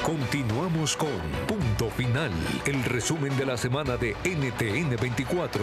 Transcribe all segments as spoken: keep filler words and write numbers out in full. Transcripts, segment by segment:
Continuamos con Punto Final, el resumen de la semana de N T N veinticuatro.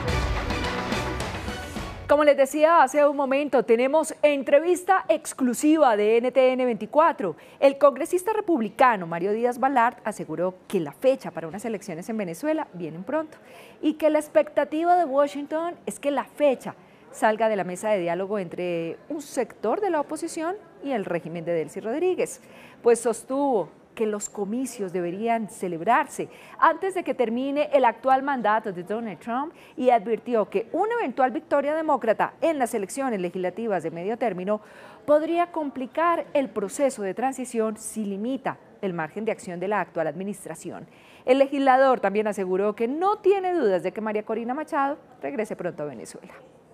Como les decía hace un momento, tenemos entrevista exclusiva de N T N veinticuatro. El congresista republicano Mario Díaz-Balart aseguró que la fecha para unas elecciones en Venezuela viene pronto y que la expectativa de Washington es que la fecha salga de la mesa de diálogo entre un sector de la oposición y el régimen de Delcy Rodríguez, pues sostuvo que los comicios deberían celebrarse antes de que termine el actual mandato de Donald Trump y advirtió que una eventual victoria demócrata en las elecciones legislativas de medio término podría complicar el proceso de transición si limita el margen de acción de la actual administración. El legislador también aseguró que no tiene dudas de que María Corina Machado regrese pronto a Venezuela.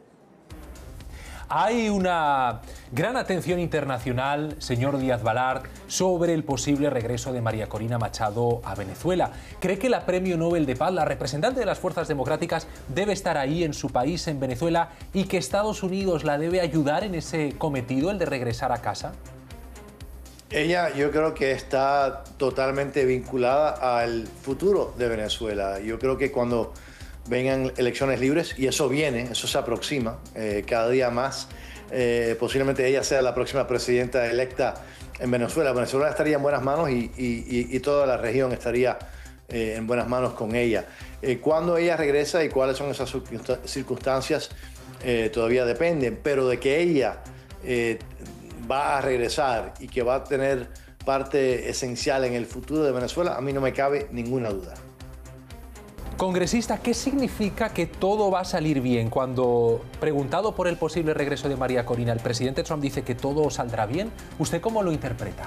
Hay una gran atención internacional, señor Díaz-Balart, sobre el posible regreso de María Corina Machado a Venezuela. ¿Cree que la Premio Nobel de Paz, la representante de las fuerzas democráticas, debe estar ahí en su país, en Venezuela, y que Estados Unidos la debe ayudar en ese cometido, el de regresar a casa? Ella, yo creo que está totalmente vinculada al futuro de Venezuela. Yo creo que cuando vengan elecciones libres, y eso viene, eso se aproxima eh, cada día más. Eh, posiblemente ella sea la próxima presidenta electa en Venezuela. Venezuela estaría en buenas manos y, y, y toda la región estaría eh, en buenas manos con ella. Eh, cuándo ella regresa y cuáles son esas circunstancias eh, todavía dependen, pero de que ella eh, va a regresar y que va a tener parte esencial en el futuro de Venezuela, a mí no me cabe ninguna duda. Congresista, ¿qué significa que todo va a salir bien? Cuando preguntado por el posible regreso de María Corina, el presidente Trump dice que todo saldrá bien. ¿Usted cómo lo interpreta?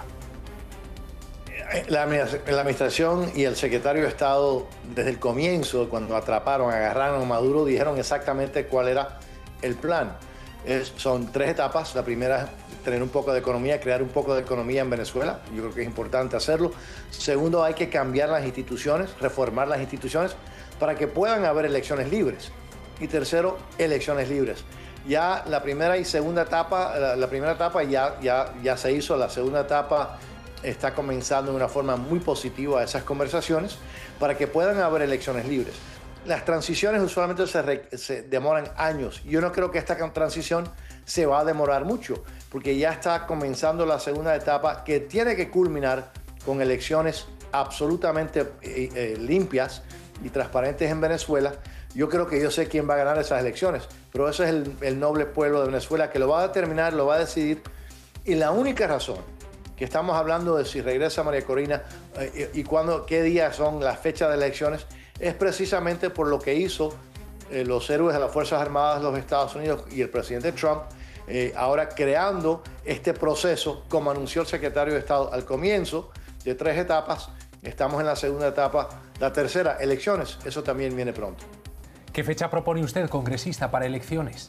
La, la administración y el secretario de Estado, desde el comienzo, cuando atraparon, agarraron a Maduro, dijeron exactamente cuál era el plan. Es, son tres etapas. La primera es tener un poco de economía, crear un poco de economía en Venezuela. Yo creo que es importante hacerlo. Segundo, hay que cambiar las instituciones, reformar las instituciones para que puedan haber elecciones libres. Y tercero, elecciones libres. Ya la primera y segunda etapa, la, la primera etapa ya, ya, ya se hizo, la segunda etapa está comenzando de una forma muy positiva esas conversaciones para que puedan haber elecciones libres. Las transiciones usualmente se, re, se demoran años. Yo no creo que esta transición se va a demorar mucho, porque ya está comenzando la segunda etapa que tiene que culminar con elecciones absolutamente eh, eh, limpias y transparentes en Venezuela. Yo creo que yo sé quién va a ganar esas elecciones, pero ese es el, el noble pueblo de Venezuela que lo va a determinar, lo va a decidir. Y la única razón que estamos hablando de si regresa María Corina eh, y, y cuándo, qué días son las fechas de elecciones, es precisamente por lo que hizo eh, los héroes de las Fuerzas Armadas de los Estados Unidos y el presidente Trump, eh, ahora creando este proceso, como anunció el secretario de Estado al comienzo, de tres etapas. Estamos en la segunda etapa, la tercera, elecciones. Eso también viene pronto. ¿Qué fecha propone usted, congresista, para elecciones?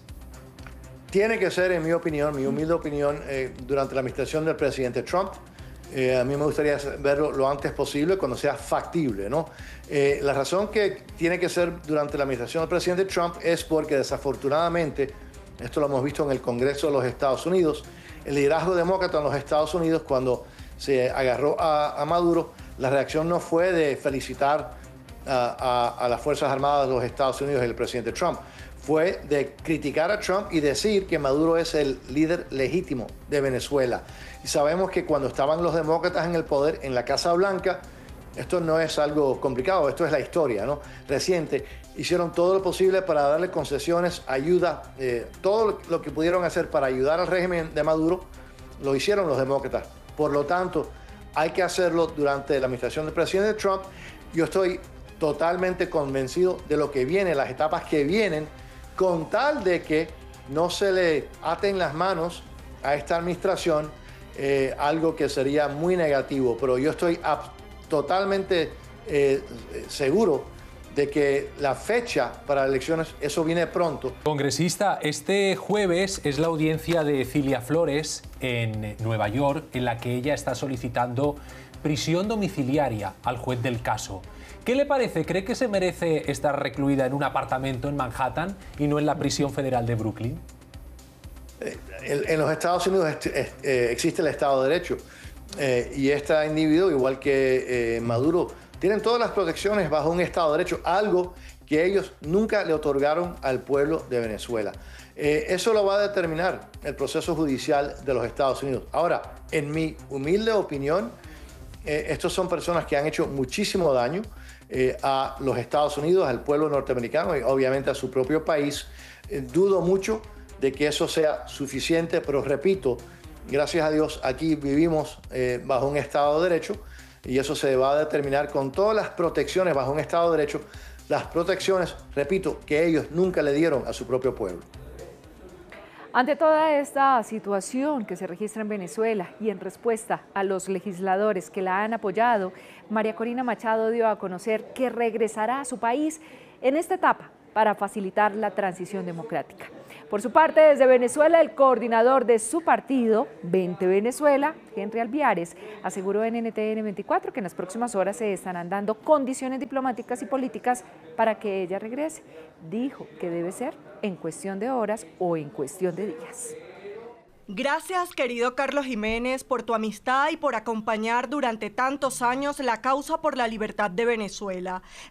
Tiene que ser, en mi opinión, mi humilde opinión, eh, durante la administración del presidente Trump. Eh, a mí me gustaría verlo lo antes posible, cuando sea factible, ¿no? Eh, la razón que tiene que ser durante la administración del presidente Trump es porque, desafortunadamente, esto lo hemos visto en el Congreso de los Estados Unidos, el liderazgo demócrata en los Estados Unidos, cuando se agarró a, a Maduro, la reacción no fue de felicitar a, a, a las Fuerzas Armadas de los Estados Unidos y el presidente Trump. Fue de criticar a Trump y decir que Maduro es el líder legítimo de Venezuela. Y sabemos que cuando estaban los demócratas en el poder, en la Casa Blanca, esto no es algo complicado, esto es la historia, ¿no? Reciente. Hicieron todo lo posible para darle concesiones, ayuda, eh, todo lo que pudieron hacer para ayudar al régimen de Maduro, lo hicieron los demócratas. Por lo tanto, hay que hacerlo durante la administración del presidente Trump. Yo estoy totalmente convencido de lo que viene, las etapas que vienen, con tal de que no se le aten las manos a esta administración, eh, algo que sería muy negativo. Pero yo estoy totalmente eh, seguro de que la fecha para elecciones, eso viene pronto. Congresista, este jueves es la audiencia de Cilia Flores en Nueva York, en la que ella está solicitando prisión domiciliaria al juez del caso. ¿Qué le parece? ¿Cree que se merece estar recluida en un apartamento en Manhattan y no en la prisión federal de Brooklyn? En los Estados Unidos existe el Estado de Derecho. eh, y este individuo, igual que eh, Maduro, tienen todas las protecciones bajo un Estado de Derecho, algo que ellos nunca le otorgaron al pueblo de Venezuela. Eh, eso lo va a determinar el proceso judicial de los Estados Unidos. Ahora, en mi humilde opinión, eh, estos son personas que han hecho muchísimo daño eh, a los Estados Unidos, al pueblo norteamericano y obviamente a su propio país. Eh, dudo mucho de que eso sea suficiente, pero repito, gracias a Dios aquí vivimos eh, bajo un Estado de Derecho y eso se va a determinar con todas las protecciones bajo un Estado de Derecho, las protecciones, repito, que ellos nunca le dieron a su propio pueblo. Ante toda esta situación que se registra en Venezuela y en respuesta a los legisladores que la han apoyado, María Corina Machado dio a conocer que regresará a su país en esta etapa para facilitar la transición democrática. Por su parte, desde Venezuela, el coordinador de su partido, Vente Venezuela, Henry Alviares, aseguró en N T N veinticuatro que en las próximas horas se estarán dando condiciones diplomáticas y políticas para que ella regrese. Dijo que debe ser en cuestión de horas o en cuestión de días. Gracias, querido Carlos Jiménez, por tu amistad y por acompañar durante tantos años la causa por la libertad de Venezuela.